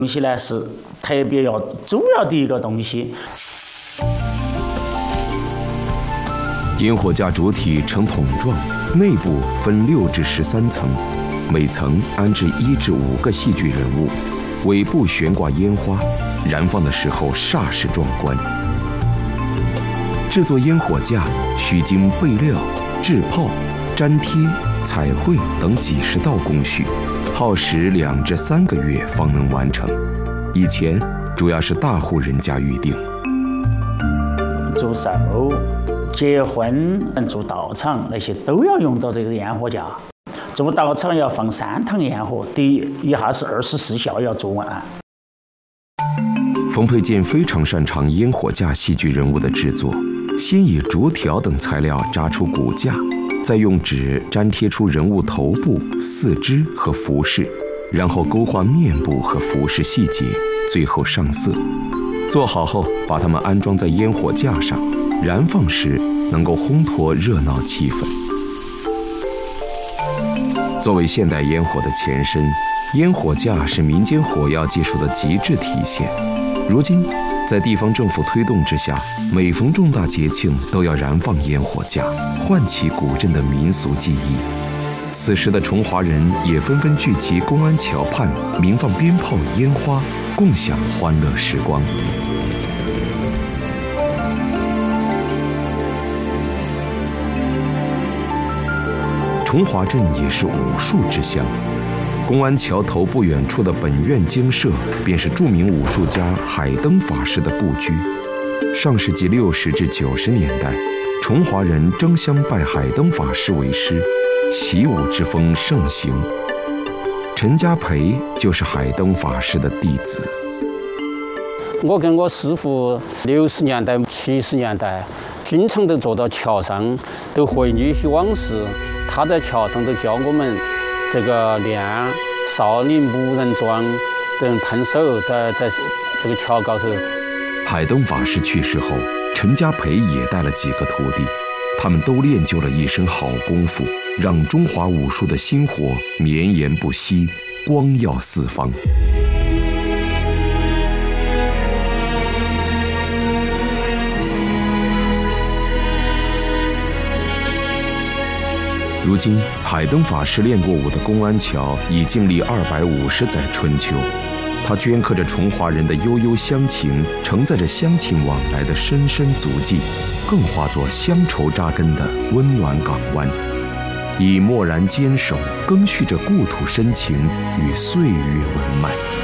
东西呢是特别主要的一个东西。 烟火架主体呈筒状，内部分6至13层，每层安置1至5个戏剧人物，尾部悬挂烟花，燃放的时候煞是壮观。制作烟火架需经备料、制炮、粘贴、彩绘等几十道工序，耗时2至3个月方能完成。以前主要是大户人家预定。 祝寿、结婚、做道场那些都要用到这个烟火架。做道场要放3趟烟火，一下是24小时要做完。 冯佩建非常擅长烟火架戏剧人物的制作，先以竹条等材料扎出骨架，再用纸粘贴出人物头部、四肢和服饰，然后勾画面部和服饰细节，最后上色。做好后，把它们安装在烟火架上，燃放时能够烘托热闹气氛。作为现代烟火的前身，烟火架是民间火药技术的极致体现。如今，在地方政府推动之下，每逢重大节庆都要燃放烟火架，唤起古镇的民俗记忆。此时的崇华人也纷纷聚集公安桥畔，鸣放鞭炮、烟花，共享欢乐时光。崇华镇也是武术之乡，公安桥头不远处的本院精舍，便是著名武术家海灯法师的故居。上世纪60至90年代，崇华人争相拜海灯法师为师，习武之风盛行。陈家培就是海灯法师的弟子。 我跟我师傅60年代、70年代，经常都坐到桥上，都回忆一些往事。他在桥上都教我们这个练少林木人桩等喷手，在这个桥高头。 海灯法师去世后，陈家培也带了几个徒弟，他们都练就了一身好功夫，让中华武术的薪火绵延不息，光耀四方。如今，海灯法师练过武的公安桥已经历250载春秋，它镌刻着崇华人的悠悠乡情，承载着乡亲往来的深深足迹，更化作乡愁扎根的温暖港湾，以默然坚守，赓续着故土深情与岁月文脉。